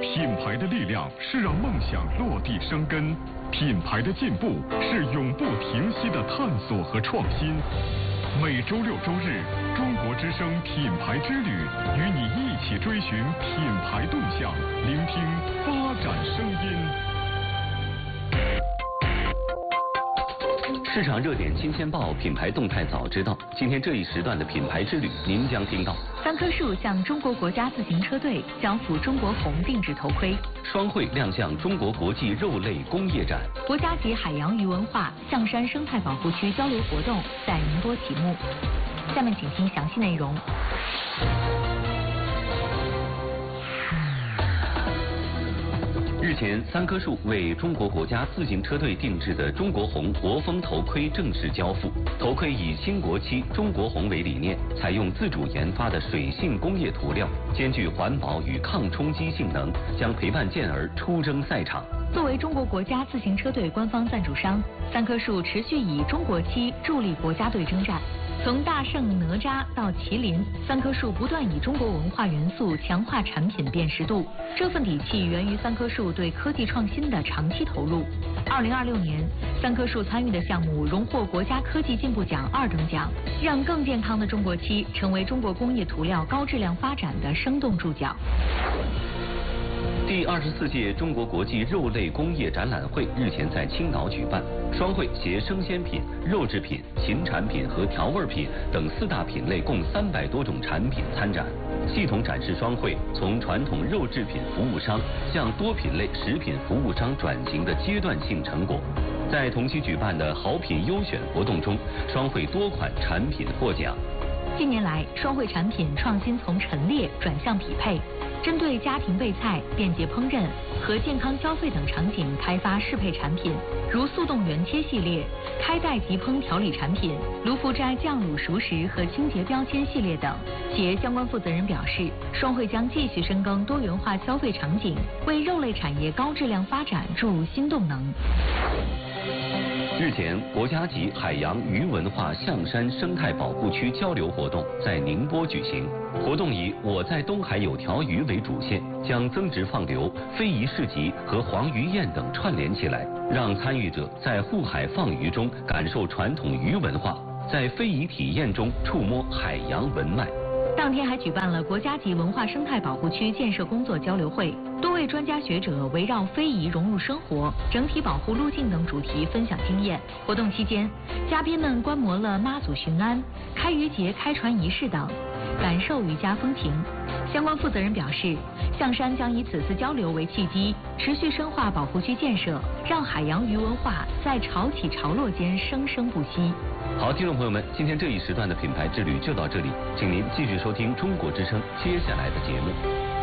品牌的力量是让梦想落地生根，品牌的进步是永不停息的探索和创新。每周六周日，中国之声品牌之旅，与你一起追寻品牌动向，聆听发展声音。 市场热点新鲜报，品牌动态早知道。今天这一时段的品牌之旅，您将听到： 三棵树向中国国家自行车队交付中国红定制头盔； 双汇亮相中国国际肉类工业展； 国家级海洋鱼文化象山生态保护区交流活动在宁波启幕。下面请听详细内容。 日前，三棵树为中国国家自行车队定制的中国红国风头盔正式交付。头盔以新国漆中国红为理念，采用自主研发的水性工业涂料，兼具环保与抗冲击性能，将陪伴健儿出征赛场。 作为中国国家自行车队官方赞助商，三棵树持续以中国漆助力国家队征战。从大圣、哪吒到麒麟，三棵树不断以中国文化元素强化产品辨识度。这份底气源于三棵树对科技创新的长期投入。2026年，三棵树参与的项目荣获国家科技进步奖2等奖，让更健康的中国漆成为中国工业涂料高质量发展的生动注脚。 第24届中国国际肉类工业展览会日前在青岛举办，双汇携生鲜品、肉制品、禽产品和调味品等4大品类共300多种产品参展，系统展示双汇从传统肉制品服务商向多品类食品服务商转型的阶段性成果。在同期举办的好品优选活动中，双汇多款产品获奖。 近年来，双汇产品创新从陈列转向匹配，针对家庭备菜、便捷烹饪和健康消费等场景开发适配产品，如速冻原切系列、开袋即烹调理产品、卢浮斋酱卤熟食和清洁标签系列等。企业相关负责人表示，双汇将继续深耕多元化消费场景，为肉类产业高质量发展注入新动能。 日前，国家级海洋鱼文化象山生态保护区交流活动在宁波举行。活动以“我在东海有条鱼”为主线，将增值放流、非遗市集和黄鱼宴等串联起来，让参与者在护海放鱼中感受传统鱼文化，在非遗体验中触摸海洋文脉。 当天还举办了国家级文化生态保护区建设工作交流会，多位专家学者围绕非遗融入生活、整体保护路径等主题分享经验。活动期间，嘉宾们观摩了妈祖巡安、开渔节开船仪式等，感受渔家风情。相关负责人表示，象山将以此次交流为契机，持续深化保护区建设，让海洋鱼文化在潮起潮落间生生不息。 好，听众朋友们，今天这一时段的品牌之旅就到这里，请您继续收听中国之声接下来的节目。